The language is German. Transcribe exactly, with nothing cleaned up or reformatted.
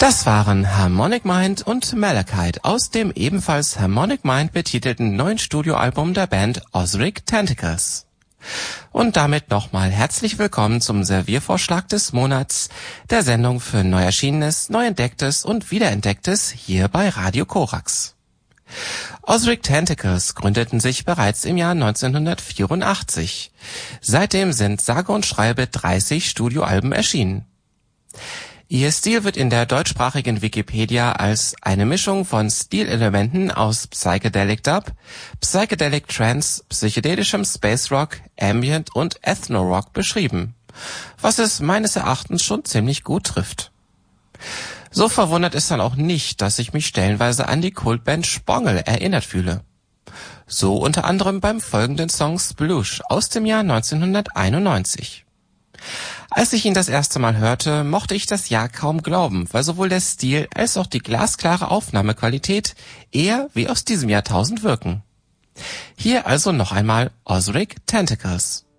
Das waren Harmonic Mind und Malachite aus dem ebenfalls Harmonic Mind betitelten neuen Studioalbum der Band Ozric Tentacles. Und damit nochmal herzlich willkommen zum Serviervorschlag des Monats, der Sendung für Neuerschienenes, Neuentdecktes und Wiederentdecktes hier bei Radio Korax. Ozric Tentacles gründeten sich bereits im Jahr neunzehnhundertvierundachtzig. Seitdem sind sage und schreibe dreißig Studioalben erschienen. Ihr Stil wird in der deutschsprachigen Wikipedia als eine Mischung von Stilelementen aus Psychedelic Dub, Psychedelic Trance, psychedelischem Space Rock, Ambient und Ethno-Rock beschrieben, was es meines Erachtens schon ziemlich gut trifft. So verwundert es dann auch nicht, dass ich mich stellenweise an die Kultband Spongel erinnert fühle. So unter anderem beim folgenden Song Sploosh aus dem Jahr neunzehnhunderteinundneunzig. Als ich ihn das erste Mal hörte, mochte ich das Jahr kaum glauben, weil sowohl der Stil als auch die glasklare Aufnahmequalität eher wie aus diesem Jahrtausend wirken. Hier also noch einmal Ozric Tentacles.